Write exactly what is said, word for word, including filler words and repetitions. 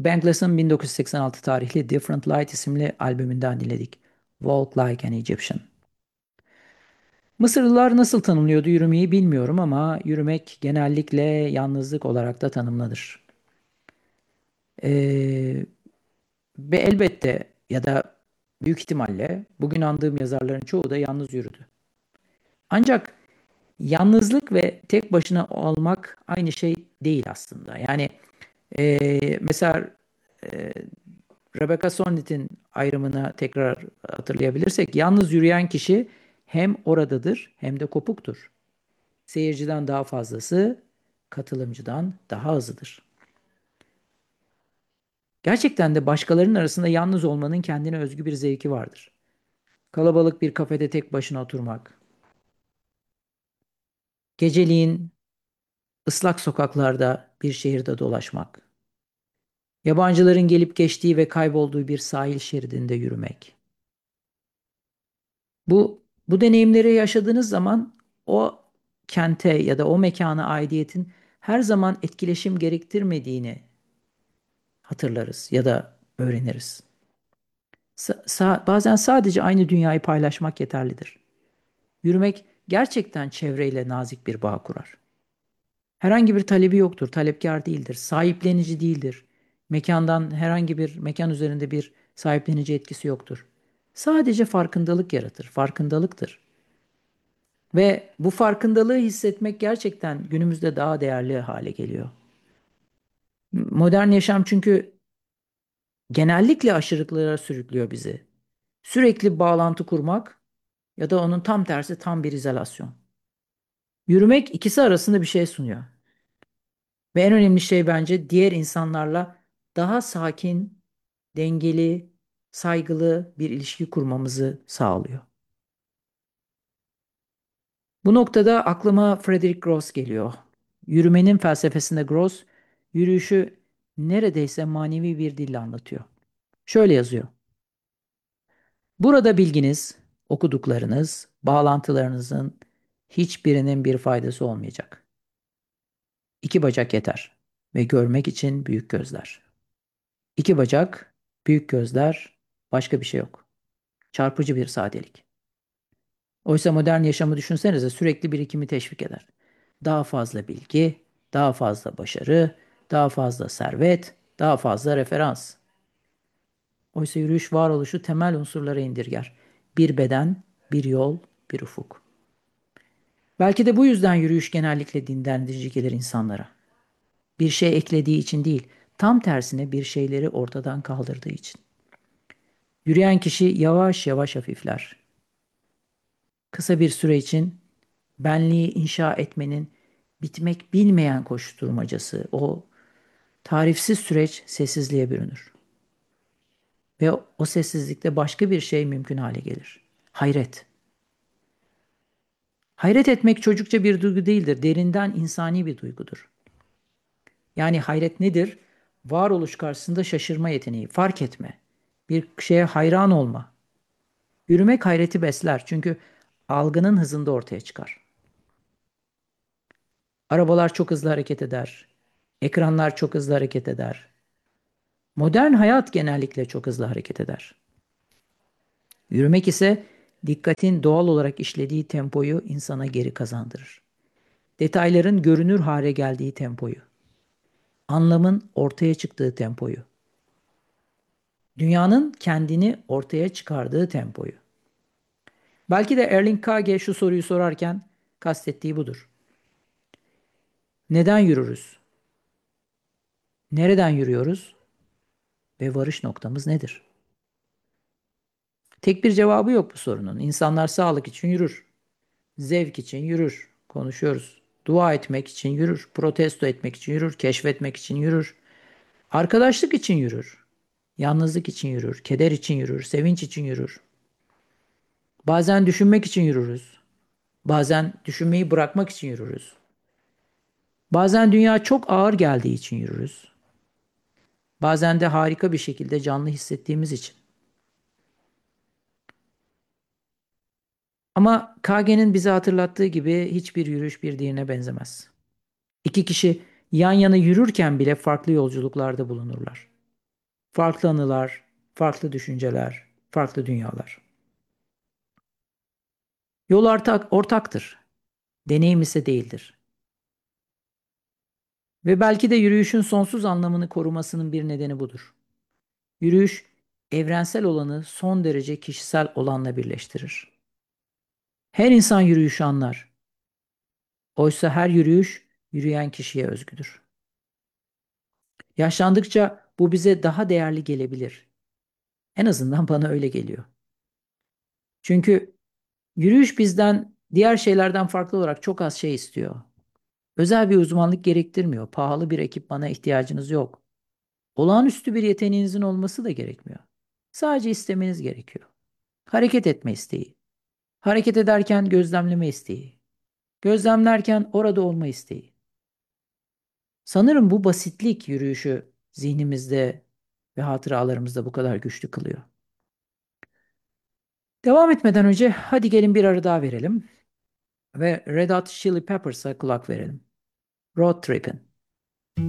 Bankless'ın bin dokuz yüz seksen altı tarihli Different Light isimli albümünden dinledik. Walk Like an Egyptian. Mısırlılar nasıl tanımlıyordu yürümeyi bilmiyorum ama yürümek genellikle yalnızlık olarak da tanımlanır. Ee, ve elbette ya da büyük ihtimalle bugün andığım yazarların çoğu da yalnız yürüdü. Ancak yalnızlık ve tek başına olmak aynı şey değil aslında. Yani ee, mesela e, Rebecca Solnit'in ayrımına tekrar hatırlayabilirsek, yalnız yürüyen kişi hem oradadır hem de kopuktur. Seyirciden daha fazlası, katılımcıdan daha azıdır. Gerçekten de başkalarının arasında yalnız olmanın kendine özgü bir zevki vardır. Kalabalık bir kafede tek başına oturmak, geceliğin ıslak sokaklarda bir şehirde dolaşmak, yabancıların gelip geçtiği ve kaybolduğu bir sahil şeridinde yürümek. Bu bu deneyimleri yaşadığınız zaman o kente ya da o mekana aidiyetin her zaman etkileşim gerektirmediğini hatırlarız ya da öğreniriz. Sa- sa- bazen sadece aynı dünyayı paylaşmak yeterlidir. Yürümek gerçekten çevreyle nazik bir bağ kurar. Herhangi bir talebi yoktur, talepkar değildir, sahiplenici değildir. Mekandan herhangi bir mekan üzerinde bir sahiplenici etkisi yoktur. Sadece farkındalık yaratır, farkındalıktır. Ve bu farkındalığı hissetmek gerçekten günümüzde daha değerli hale geliyor. Modern yaşam çünkü genellikle aşırılıklara sürüklüyor bizi. Sürekli bağlantı kurmak ya da onun tam tersi tam bir izolasyon. Yürümek ikisi arasında bir şey sunuyor. Ve en önemli şey bence diğer insanlarla daha sakin, dengeli, saygılı bir ilişki kurmamızı sağlıyor. Bu noktada aklıma Frederick Gross geliyor. Yürümenin felsefesinde Gross, yürüyüşü neredeyse manevi bir dille anlatıyor. Şöyle yazıyor. Burada bilginiz, okuduklarınız, bağlantılarınızın hiçbirinin bir faydası olmayacak. İki bacak yeter ve görmek için büyük gözler. İki bacak, büyük gözler, başka bir şey yok. Çarpıcı bir sadelik. Oysa modern yaşamı düşünsenize sürekli birikimi teşvik eder. Daha fazla bilgi, daha fazla başarı, daha fazla servet, daha fazla referans. Oysa yürüyüş varoluşu temel unsurlara indirger. Bir beden, bir yol, bir ufuk. Belki de bu yüzden yürüyüş genellikle dinlendirici gelir insanlara. Bir şey eklediği için değil, tam tersine bir şeyleri ortadan kaldırdığı için. Yürüyen kişi yavaş yavaş hafifler. Kısa bir süre için benliği inşa etmenin bitmek bilmeyen koşturmacası, o tarifsiz süreç sessizliğe bürünür. Ve o sessizlikte başka bir şey mümkün hale gelir. Hayret. Hayret etmek çocukça bir duygu değildir. Derinden insani bir duygudur. Yani hayret nedir? Varoluş karşısında şaşırma yeteneği, fark etme. Bir şeye hayran olma. Yürümek hayreti besler çünkü algının hızında ortaya çıkar. Arabalar çok hızlı hareket eder. Ekranlar çok hızlı hareket eder. Modern hayat genellikle çok hızlı hareket eder. Yürümek ise dikkatin doğal olarak işlediği tempoyu insana geri kazandırır. Detayların görünür hale geldiği tempoyu, anlamın ortaya çıktığı tempoyu, dünyanın kendini ortaya çıkardığı tempoyu. Belki de Erling Kage şu soruyu sorarken kastettiği budur. Neden yürürüz? Nereden yürüyoruz? Ve varış noktamız nedir? Tek bir cevabı yok bu sorunun. İnsanlar sağlık için yürür, zevk için yürür, konuşuyoruz. Dua etmek için yürür, protesto etmek için yürür, keşfetmek için yürür, arkadaşlık için yürür, yalnızlık için yürür, keder için yürür, sevinç için yürür. Bazen düşünmek için yürürüz. Bazen düşünmeyi bırakmak için yürürüz. Bazen dünya çok ağır geldiği için yürürüz. Bazen de harika bir şekilde canlı hissettiğimiz için. Ama Kage'nin bize hatırlattığı gibi hiçbir yürüyüş bir diğerine benzemez. İki kişi yan yana yürürken bile farklı yolculuklarda bulunurlar. Farklı anılar, farklı düşünceler, farklı dünyalar. Yol ortak, ortaktır. Deneyim ise değildir. Ve belki de yürüyüşün sonsuz anlamını korumasının bir nedeni budur. Yürüyüş, evrensel olanı son derece kişisel olanla birleştirir. Her insan yürüyüşü anlar. Oysa her yürüyüş yürüyen kişiye özgüdür. Yaşlandıkça bu bize daha değerli gelebilir. En azından bana öyle geliyor. Çünkü yürüyüş bizden diğer şeylerden farklı olarak çok az şey istiyor. Özel bir uzmanlık gerektirmiyor. Pahalı bir ekipmana ihtiyacınız yok. Olağanüstü bir yeteneğinizin olması da gerekmiyor. Sadece istemeniz gerekiyor. Hareket etme isteği. Hareket ederken gözlemleme isteği. Gözlemlerken orada olma isteği. Sanırım bu basitlik yürüyüşü zihnimizde ve hatıralarımızda bu kadar güçlü kılıyor. Devam etmeden önce hadi gelin bir ara daha verelim ve Red Hot Chili Peppers'a kulak verelim. Road Trippin'.